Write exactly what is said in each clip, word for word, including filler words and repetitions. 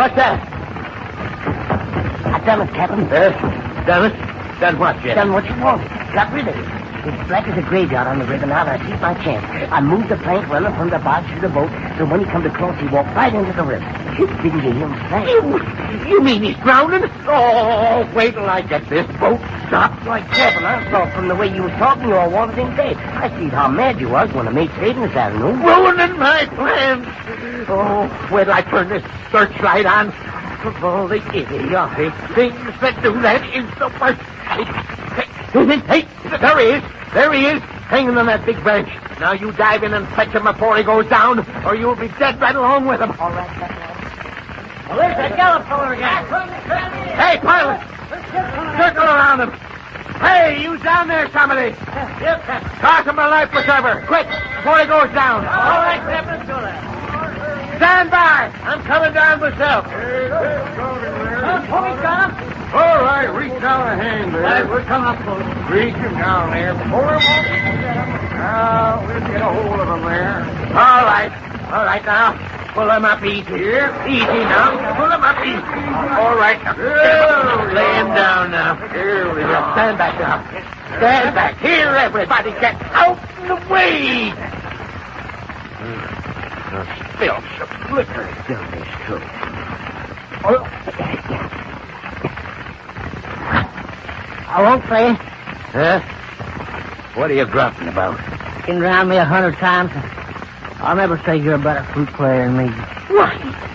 What's that? I done it, Captain. Uh, done it? Done what, Jeff? Done what you wanted. Got rid of it. It's black as a graveyard on the river now, and I see my chance. I moved the plank running from the box to the boat, so when he come to cross, he walked right into the river. Didn't you hear him say? You, you mean he's drowning? Oh, wait till I get this boat stopped. Like Captain, I thought from the way you was talking you all wanted him dead. I see how mad you was when the mate saved him this afternoon. Ruining my plans. Oh, where did I turn this searchlight on? Of all the idiotic things that do that is the worst. Hey, hey, there he is. There he is, hanging on that big branch. Now you dive in and fetch him before he goes down, or you'll be dead right along with him. All right, Captain. Well, there's that yellow feller again. Hey, pilot! Circle around him. Hey, you down there, somebody. Yes, Captain. Toss him a life preserver, quick, before he goes down. All right, Captain, let's go there. Stand by. I'm coming down myself. Tommy, got him? All right, reach down a hand there. Right, we're coming up close. Reach him down there. Pull him up. Now, we'll get a hold of him there. All right. All right, now. Pull him up easy. Here. Easy now. Pull him up easy. All right. Here, Lay him down now. Here we go. Stand back now. Stand back. Here, everybody. Get out of the way. The filth of liquor down this throat. Oh. I won't play. Huh? What are you grunting about? Been around me a hundred times. I'll never say you're a better flute player than me. What?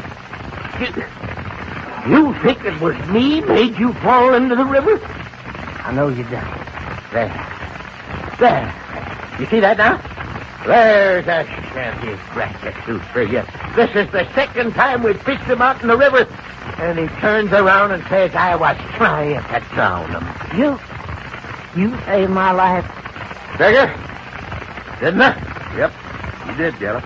You, you think it was me made you fall into the river? I know you done. There. There. You see that now? There's a shanty bracket suit for you. This is the second time we've fished him out in the river. And he turns around and says I was trying to drown him. You... You saved my life. Digger? Didn't I? Yep, you did, Yellow.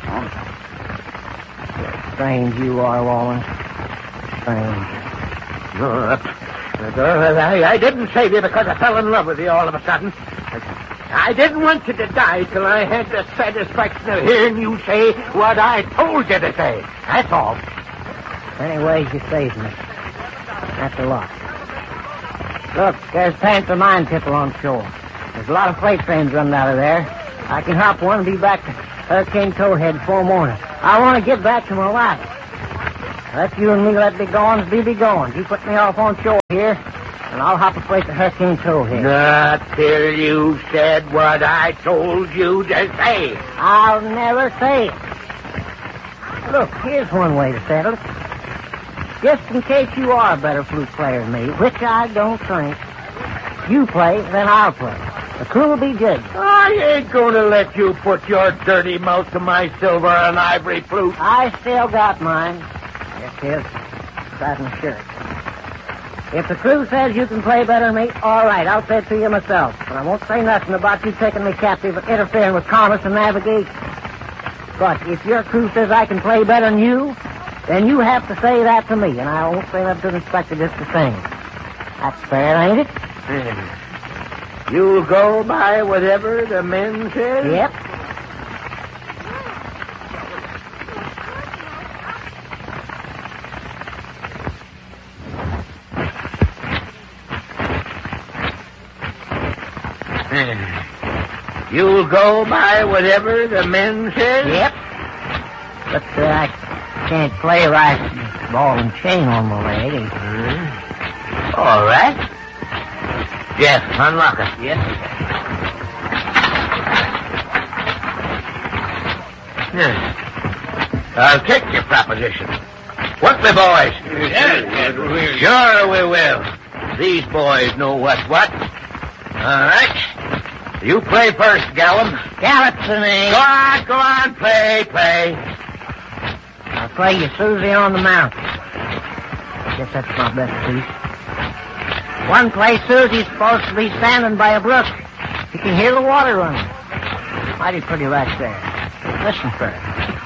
Strange you are, Wallen. Strange. Oh, I, I didn't save you because I fell in love with you all of a sudden. I didn't want you to die till I had the satisfaction of hearing you say what I told you to say. That's all. Anyways, you saved me. That's a lot. Look, there's Panther Mine Tipple on shore. There's a lot of freight trains running out of there. I can hop one and be back to Hurricane Towhead before morning. I want to get back to my wife. Let you and me let be going, be be going. You put me off on shore here, and I'll hop a freight to Hurricane Towhead. Not till you said what I told you to say. I'll never say it. Look, here's one way to settle it. Just in case you are a better flute player than me, which I don't think, you play, then I'll play. The crew will be judged. I ain't going to let you put your dirty mouth to my silver and ivory flute. I still got mine. Yes, yes. Inside my shirt. If the crew says you can play better than me, all right, I'll say it to you myself. But I won't say nothing about you taking me captive and interfering with commerce and navigation. But if your crew says I can play better than you, then you have to say that to me, and I won't say that to the inspector just the same. That's fair, ain't it? You'll go by whatever the men say? Yep. You'll go by whatever the men say? Yep. But uh, I can't play right ball and chain on my leg. Mm-hmm. All right. Jeff, unlock it. Yes. Yes. I'll take your proposition. What, me boys? Yes, yes, Sure we will. These boys know what's what. All right. You play first, Gallum. Gallup's the name. Go on, go on, play, play. I'll play you Susie on the Mountain. I guess that's my best piece. One place Susie's supposed to be standing by a brook. You can hear the water running. Mighty pretty right there. Listen first.